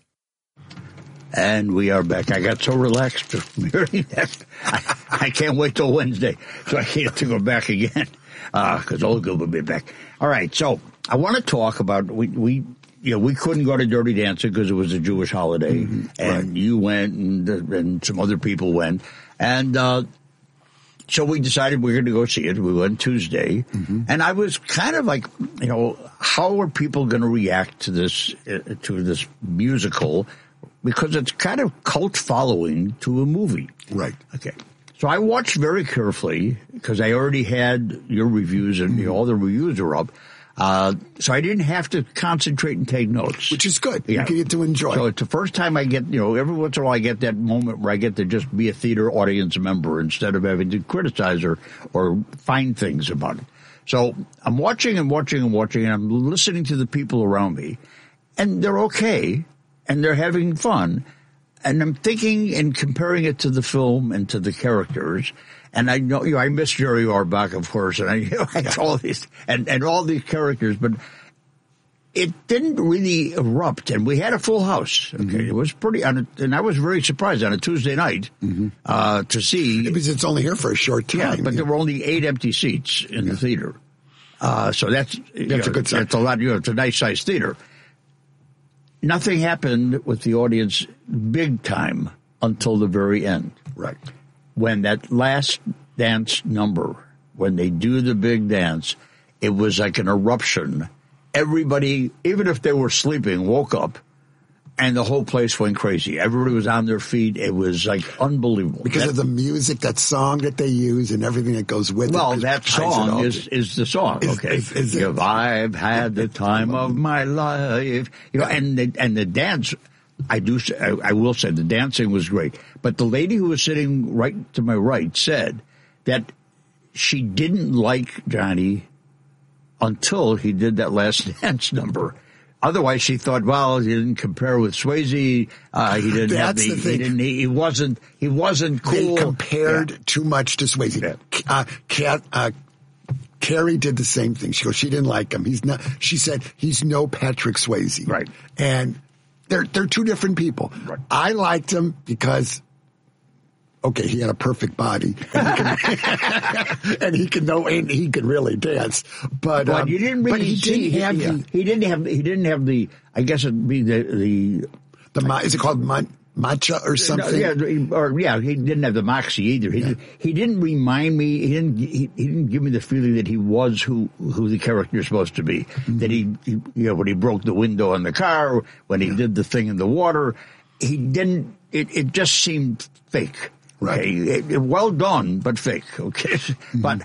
And we are back. I got so relaxed from hearing that. I, I can't wait till Wednesday, so I get to go back again, because uh, Olga will be back. All right, so I want to talk about, we, we you know, we couldn't go to Dirty Dancing because it was a Jewish holiday, mm-hmm. and right. you went, and, and some other people went, and uh, so we decided we were going to go see it. We went Tuesday, mm-hmm. and I was kind of like, you know, how are people going to react to this, uh, to this musical? Because it's kind of cult following to a movie. Right. Okay. So I watched very carefully because I already had your reviews and you know, all the reviews are up. Uh, so I didn't have to concentrate and take notes. Which is good. Yeah. You get to enjoy. So it's the first time I get, you know, every once in a while I get that moment where I get to just be a theater audience member instead of having to criticize or, or find things about it. So I'm watching and watching and watching and I'm listening to the people around me and they're okay. And they're having fun. And I'm thinking and comparing it to the film and to the characters. And I know, you know, I miss Jerry Orbach, of course, and I, you know, I all these, and, and all these characters, but it didn't really erupt. And we had a full house. Okay. Mm-hmm. It was pretty, and I was very surprised on a Tuesday night, mm-hmm. uh, to see. Because it's only here for a short time. Yeah, but yeah. there were only eight empty seats in yeah. the theater. Uh, so that's, that's you know, a good sign. That's a lot, you know, it's a nice sized theater. Nothing happened with the audience big time until the very end. Right. When that last dance number, when they do the big dance, it was like an eruption. Everybody, even if they were sleeping, woke up And the whole place went crazy. Everybody was on their feet. It was like unbelievable. Because that, of the music, that song that they use and everything that goes with well, it. Well, that song is, is the song, is, okay. Is, is if I've had the time of my life. You know, and the, and the dance, I do, I, I will say the dancing was great. But the lady who was sitting right to my right said that she didn't like Johnny until he did that last dance number. Otherwise, she thought, well, he didn't compare with Swayze. Uh, he didn't That's have the, the thing. He didn't. He, he wasn't. He wasn't cool. They compared yeah. too much to Swayze. Yeah. Uh, Kat, uh, Carrie did the same thing. She goes, she didn't like him. He's not. She said he's no Patrick Swayze. Right. And they're they're two different people. Right. I liked him because. Okay, he had a perfect body, and he can, and he can know, and he can really dance. But, but um, you didn't really but he see. didn't have He, the, he didn't have. He didn't have the. I guess it'd be the the. the is it called ma- matcha or something? No, yeah, or yeah, he didn't have the moxie either. He yeah. he didn't remind me. He didn't. He, he didn't give me the feeling that he was who who the character is supposed to be. Mm-hmm. That he, he, you know, when he broke the window on the car, when he yeah. did the thing in the water, he didn't. It it just seemed fake. Right. Okay, it, it, well done, but fake. Okay, mm-hmm. But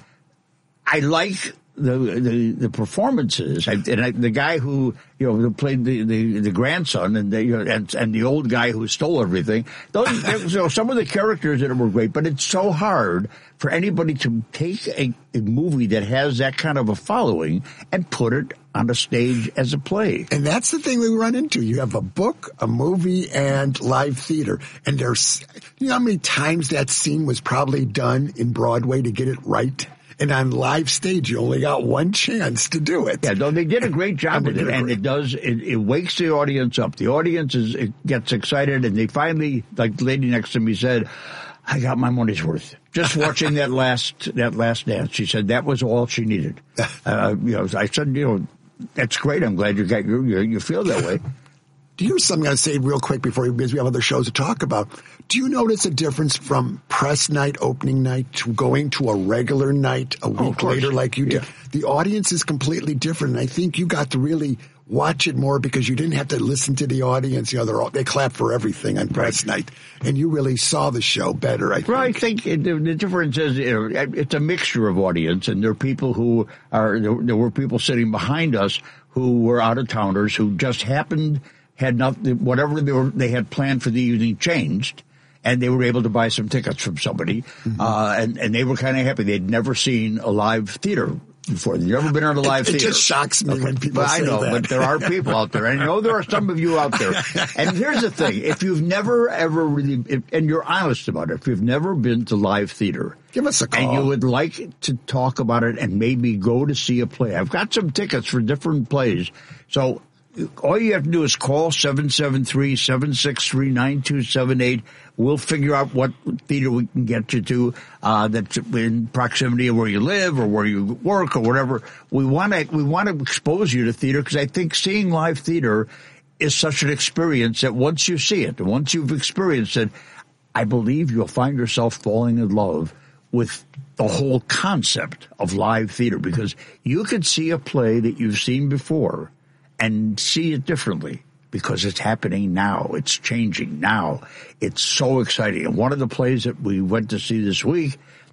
I like the the, the performances. I, and I, the guy who you know who played the, the, the grandson and the you know, and, and the old guy who stole everything. Those you know, some of the characters that were great, but it's so hard for anybody to take a, a movie that has that kind of a following and put it on a stage as a play. And that's the thing we run into. You have a book, a movie, and live theater. And there's, you know how many times that scene was probably done in Broadway to get it right? And on live stage, you only got one chance to do it. Yeah, no, they did a great job with it, and it does, it, it wakes the audience up. The audience is, it gets excited, and they finally, like the lady next to me said, I got my money's worth. Just watching that last, that last dance. She said that was all she needed. Uh, you know, I said, you know, that's great. I'm glad you got you you feel that way. Here's something I'm going to say real quick before we, because we have other shows to talk about. Do you notice a difference from press night, opening night, to going to a regular night a week oh, later like you did? Yeah. The audience is completely different. And I think you got to really watch it more because you didn't have to listen to the audience. You know, they're all, they clap for everything on press right. night. And you really saw the show better, I think. Well, I think it, the, the difference is you know, it's a mixture of audience. And there are people who are, there, there were people sitting behind us who were out-of-towners who just happened, had nothing, whatever they, were, they had planned for the evening changed, and they were able to buy some tickets from somebody, mm-hmm. uh, and, and they were kind of happy. They'd never seen a live theater before. They'd never been on a live it, theater. It just shocks me okay. when people but say I know, that. But there are people out there, and I know there are some of you out there. And here's the thing. If you've never, ever really, if, and you're honest about it, if you've never been to live theater, give us a call. And you would like to talk about it and maybe go to see a play. I've got some tickets for different plays. So all you have to do is call seven seven three, seven six three, nine two seven eight. We'll figure out what theater we can get you to uh, that's in proximity of where you live or where you work or whatever. We want to we want to expose you to theater because I think seeing live theater is such an experience that once you see it, once you've experienced it, I believe you'll find yourself falling in love with the whole concept of live theater because you could see a play that you've seen before and see it differently because it's happening now. It's changing now. It's so exciting. And one of the plays that we went to see this week,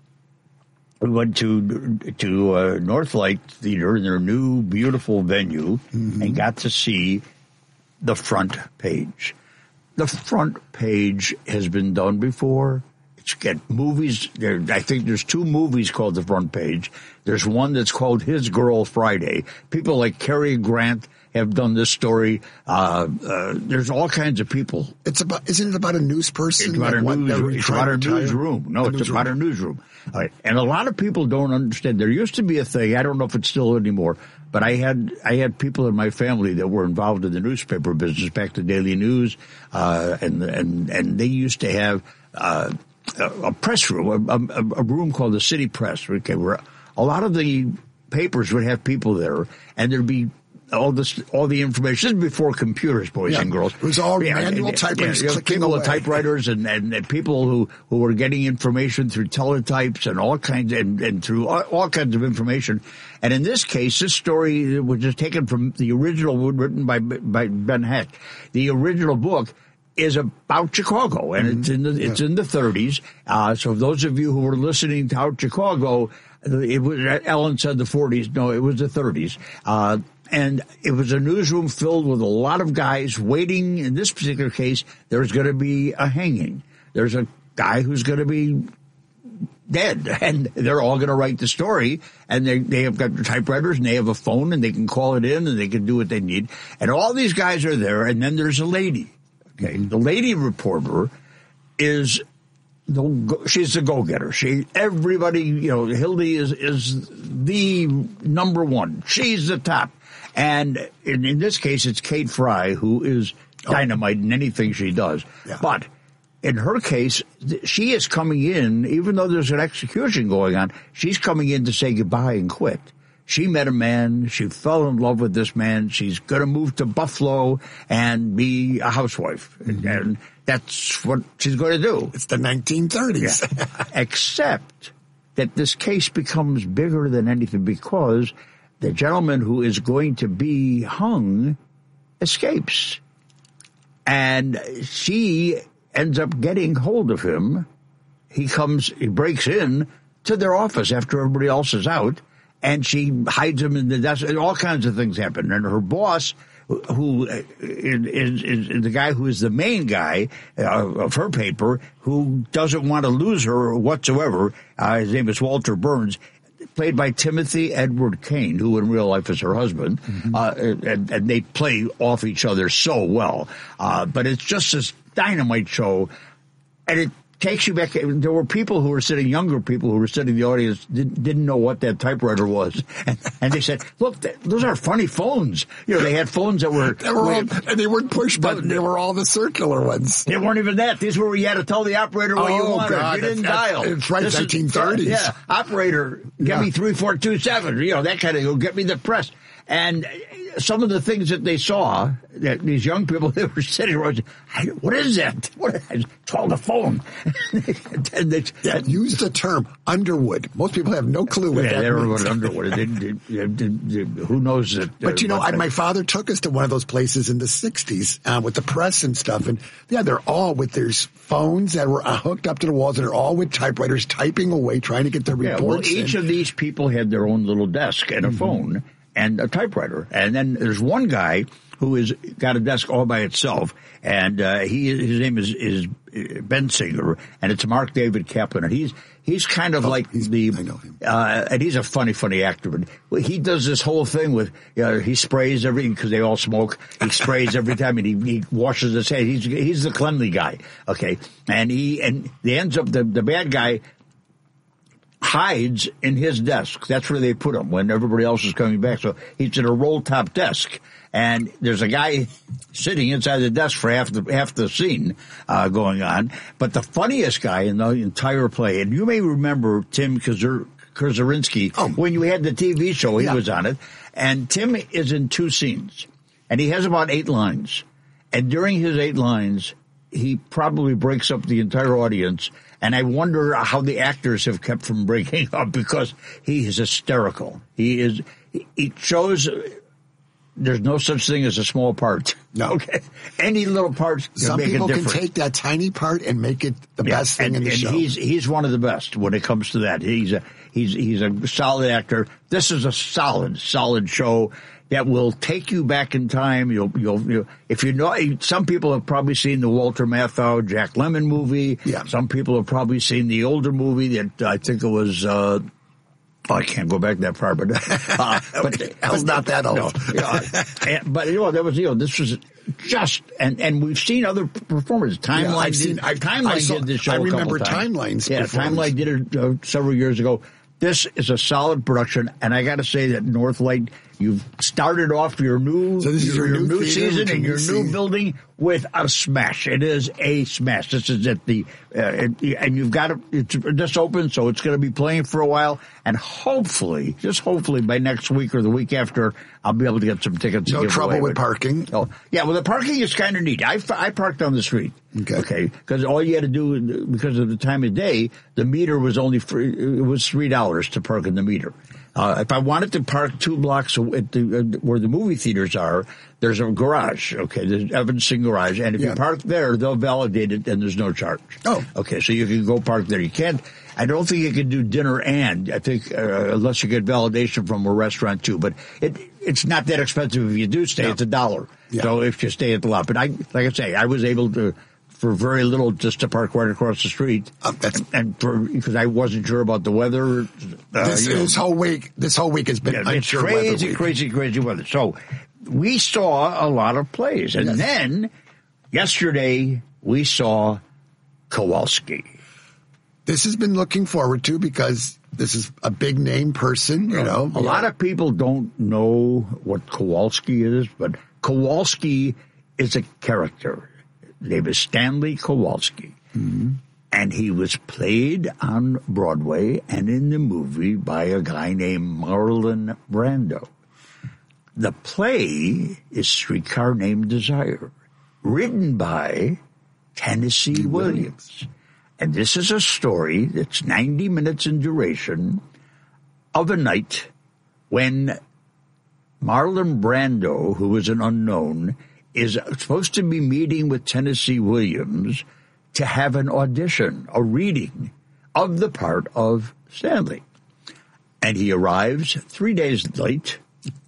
we went to to uh, Northlight Theater in their new beautiful venue mm-hmm. and got to see the front page. The front page has been done before. It's get movies. There, I think there's two movies called The Front Page. There's one that's called His Girl Friday. People like Cary Grant have done this story. Uh, uh, there's all kinds of people. It's about, isn't it about a news person? It's about like a, news, it's about a newsroom. No, a it's newsroom. about a newsroom. All right. And a lot of people don't understand. There used to be a thing. I don't know if it's still anymore, but I had, I had people in my family that were involved in the newspaper business, back to Daily News, uh, and, and, and they used to have, uh, a press room, a, a, a room called the City Press, okay, where a lot of the papers would have people there, and there'd be all this, all the information. This is before computers, boys yeah. and girls. It was all yeah, manual and, typewriters yeah, clicking people away. with typewriters and, and, and people who, who were getting information through teletypes and all kinds and, and through all, all kinds of information. And in this case, this story was just taken from the original, written by by Ben Hecht. The original book is about Chicago, and mm-hmm. it's in the it's yeah. in the thirties. Uh, so those of you who were listening to Out Chicago, it was Ellen said the forties. No, it was the thirties. Uh, and it was a newsroom filled with a lot of guys waiting. In this particular case, there's going to be a hanging. There's a guy who's going to be dead, and they're all going to write the story, and they they have got typewriters, and they have a phone, and they can call it in, and they can do what they need. And all these guys are there, and then there's a lady. Okay, the lady reporter is the she's the go-getter. She everybody, you know, Hildy is is the number one. She's the top, and in, in this case, it's Kate Fry who is dynamite in anything she does. Yeah. But in her case, she is coming in, even though there's an execution going on, she's coming in to say goodbye and quit. She met a man. She fell in love with this man. She's going to move to Buffalo and be a housewife. Mm-hmm. And that's what she's going to do. It's the nineteen thirties. Yeah. Except that this case becomes bigger than anything because the gentleman who is going to be hung escapes. And she ends up getting hold of him. He comes, he breaks in to their office after everybody else is out, and she hides him in the desk. All kinds of things happen. And her boss, who is, is, is the guy who is the main guy uh, of her paper, who doesn't want to lose her whatsoever, uh, his name is Walter Burns, played by Timothy Edward Kane, who in real life is her husband, mm-hmm. uh, and, and they play off each other so well. Uh, but it's just this dynamite show, and it takes you back. There were people who were sitting, younger people who were sitting in the audience, didn't, didn't know what that typewriter was. And, and they said, look, th- those are funny phones. You know, they had phones that were... They were all, and they weren't push button. They were all the circular ones. They weren't even that. These were where you had to tell the operator what oh, you wanted. God, you didn't that's, dial. It's right, this nineteen thirties. Is, yeah, operator, get yeah. me three four two seven. You know, that kind of thing. Get me the press. And some of the things that they saw, that these young people that were sitting around, what is that? What is that? It's called a phone. and they, yeah, use the term Underwood. Most people have no clue what yeah, that they don't know means. what Underwood is. They, they, they, they, who knows that? But, you know, I, my father took us to one of those places in the sixties uh, with the press and stuff. And, yeah, they're all with their phones that were uh, hooked up to the walls. And they're all with typewriters typing away, trying to get their yeah, reports well, each in. of these people had their own little desk and a mm-hmm. phone and a typewriter. And then there's one guy who has got a desk all by itself, and uh, he his name is, is Ben Singer, and it's Mark David Kaplan, and he's he's kind of oh, like the I know him. Uh, and he's a funny funny actor, but he does this whole thing with you know, he sprays everything because they all smoke. He sprays every time, and he, he washes his head. He's he's the cleanly guy, okay, and he and he ends up the the bad guy hides in his desk. That's where they put him when everybody else is coming back. So he's in a roll-top desk, and there's a guy sitting inside the desk for half the half the scene uh, going on. But the funniest guy in the entire play, and you may remember Tim Kaczor- Kaczynski, oh. when you had the T V show, he yeah. was on it. And Tim is in two scenes, and he has about eight lines. And during his eight lines, he probably breaks up the entire audience. And I wonder how the actors have kept from breaking up because he is hysterical. He is, he shows there's no such thing as a small part. No. Okay. Any little part can Some make people a difference. can take that tiny part and make it the yeah, best thing and, in the and show. He's, he's one of the best when it comes to that. He's a, he's, he's a solid actor. This is a solid, solid show that will take you back in time. You'll, you'll, you'll, if you know, some people have probably seen the Walter Matthau, Jack Lemmon movie. Yeah. Some people have probably seen the older movie that uh, I think it was, uh, oh, I can't go back that far, but, uh, but, I was not that old. No, you know, and, but, you know, there was, you know, this was just, and, and we've seen other performers. Timeline, yeah, I've did, seen, I've, Timeline I saw, did this show I a remember couple times. Timeline's Yeah, Timeline did it uh, several years ago. This is a solid production, and I got to say that Northlight you've started off your new, so this is your, your your new new theater, season and your see. new building with a smash. It is a smash. This is at the, uh, and you've got it, it's just open, so it's going to be playing for a while. And hopefully, just hopefully by next week or the week after, I'll be able to get some tickets. No to give trouble away with with parking? Oh, yeah, well, the parking is kind of neat. I, I parked on the street. Okay. Okay. Because all you had to do, because of the time of day, the meter was only free, it was three dollars to park in the meter. Uh, if I wanted to park two blocks at the, uh, where the movie theaters are, there's a garage, okay, there's Evanston Garage, and if yeah. you park there, they'll validate it, and there's no charge. Oh. Okay, so you can go park there. You can't, I don't think you can do dinner and, I think, uh, unless you get validation from a restaurant too, but it it's not that expensive if you do stay, no. It's a dollar. Yeah. So if you stay at the lot. But I, like I say, I was able to, for very little, just to park right across the street, uh, that's, and for because I wasn't sure about the weather. Uh, this, you know, this whole week, this whole week has been yeah, unsure it's crazy, weather week. crazy, crazy weather. So we saw a lot of plays, and yes. then yesterday we saw Kowalski. This has been looking forward to because this is a big name person, you know. A lot of people don't know what Kowalski is, but Kowalski is a character. His name is Stanley Kowalski. Mm-hmm. And he was played on Broadway and in the movie by a guy named Marlon Brando. The play is Streetcar Named Desire, written by Tennessee Williams. Williams. And this is a story that's ninety minutes in duration of a night when Marlon Brando, who is an unknown, is supposed to be meeting with Tennessee Williams to have an audition, a reading of the part of Stanley. And he arrives three days late,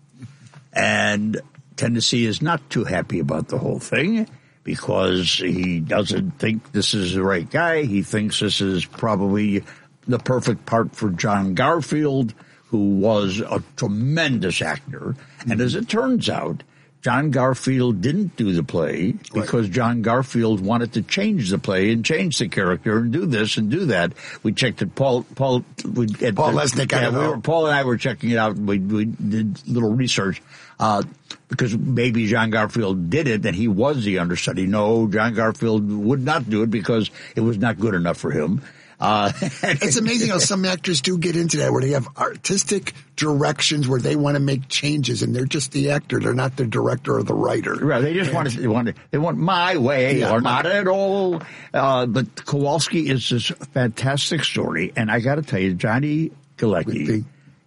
and Tennessee is not too happy about the whole thing because he doesn't think this is the right guy. He thinks this is probably the perfect part for John Garfield, who was a tremendous actor. And as it turns out, John Garfield didn't do the play because right. John Garfield wanted to change the play and change the character and do this and do that. We checked it. Paul, Paul, we, at Paul the, Lesnick. Yeah, I we were, Paul and I were checking it out. We, we did a little research uh, because maybe John Garfield did it and he was the understudy. No, John Garfield would not do it because it was not good enough for him. Uh, it's amazing how some actors do get into that, where they have artistic directions where they want to make changes, and they're just the actor; they're not the director or the writer. Right? They just and, want to, they want to, they want my way, yeah, or my, not at all. Uh, but Kowalski is this fantastic story, and I got to tell you, Johnny Galecki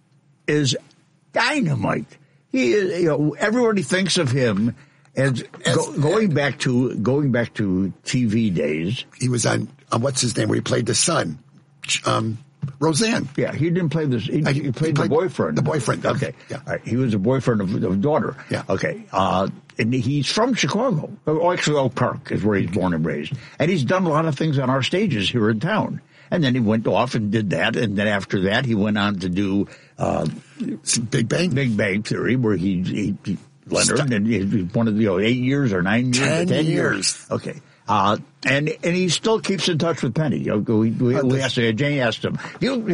is dynamite. He is, you know, everybody thinks of him as, as go, going back to going back to T V days. He was on. Uh, what's his name? Where he played the son, um, Roseanne. Yeah, he didn't play this. He, he, played, he played the boyfriend. The boyfriend. Okay. Yeah. All right. He was the boyfriend of, of daughter. Yeah. Okay. Uh, and he's from Chicago. Oh, actually, Oak Park is where he's born and raised. And he's done a lot of things on our stages here in town. And then he went off and did that. And then after that, he went on to do uh, Big Bang. Big Bang Theory, where he, he, he Leonard, Stop. and he one of the you know, eight years or nine years, ten, ten years. years. Okay. Uh, and and he still keeps in touch with Penny. You know, we, we, we asked, Jane asked him. You,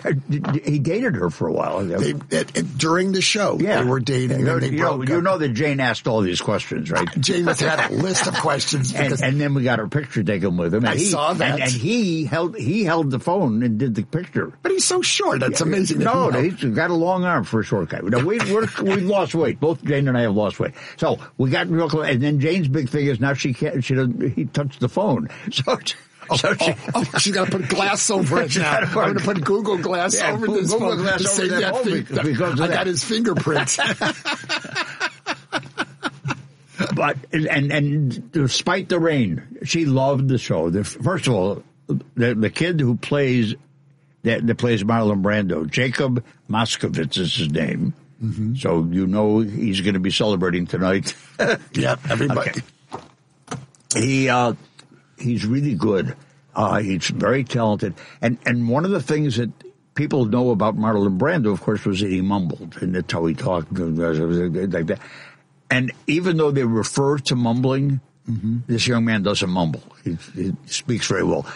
he dated her for a while. They, it, it, during the show, yeah. they were dating. You, and they you, broke know, you up. know that Jane asked all these questions, right? Jane must have had a list of questions. and, and then we got her picture taken with him. And I he, saw that. And, and he held he held the phone and did the picture. But he's so short. That's yeah, amazing. No, he's got a long arm for a short guy. No, we we're, we've lost weight. Both Jane and I have lost weight. So we got real close. And then Jane's big thing is now she can't. She doesn't. He touched the phone. So. Oh, so she, oh, oh, she's got to put glass over it now. I'm going to put Google Glass yeah, over Google this Google phone. Glass over that, that phone because, because I that. got his fingerprints. But and and despite the rain, she loved the show. The, first of all, the the kid who plays that, that plays Marlon Brando, Jacob Moskowitz is his name. Mm-hmm. So you know he's going to be celebrating tonight. Yep, everybody. Okay. He uh, he's really good. Uh, he's very talented, and and one of the things that people know about Marlon Brando, of course, was that he mumbled, and that's how he talked like that. And even though they refer to mumbling, mm-hmm. this young man doesn't mumble. He, he speaks very well.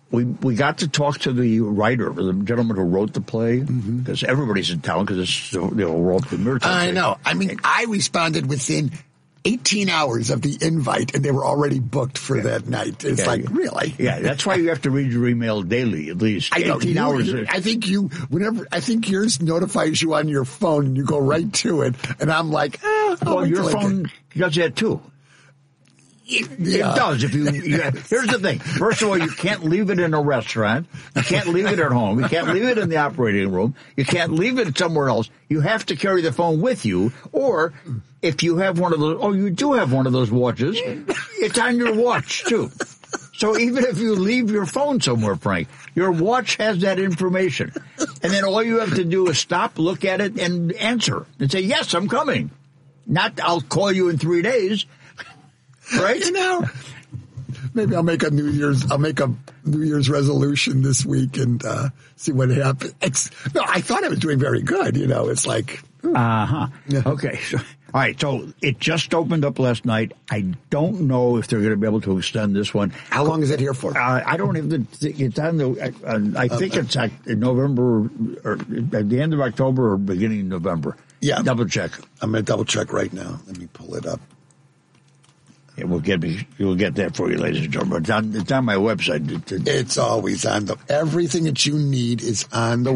we we got to talk to the writer, the gentleman who wrote the play, because mm-hmm. everybody's in town because it's the you know, world premiere. I know. I mean, I responded within eighteen hours of the invite, and they were already booked for yeah. that night. It's yeah, like, yeah. really? Yeah, that's why you have to read your email daily, at least. I know, eighteen you, hours. You, I think you, whenever, I think yours notifies you on your phone, and you go right to it, and I'm like, oh, well, your phone does that too. It, yeah. it does. If you, you here's the thing. First of all, you can't leave it in a restaurant. You can't leave it at home. You can't leave it in the operating room. You can't leave it somewhere else. You have to carry the phone with you. Or if you have one of those, oh, you do have one of those watches. It's on your watch too. So even if you leave your phone somewhere, Frank, your watch has that information. And then all you have to do is stop, look at it, and answer and say, "Yes, I'm coming." Not, "I'll call you in three days." Right? You know, maybe I'll make a New Year's, I'll make a New Year's resolution this week and uh, see what happens. It's, no, I thought I was doing very good. You know, it's like. Uh-huh. Yeah. Okay. So, all right. So it just opened up last night. I don't know if they're going to be able to extend this one. How long is it here for? Uh, I don't even, it's on the, uh, I think uh, it's at November, or at the end of October or beginning of November. Yeah. Double check. I'm going to double check right now. Let me pull it up. Yeah, we'll get we'll get that for you, ladies and gentlemen. It's on, it's on my website. It's always on the. Everything that you need is on the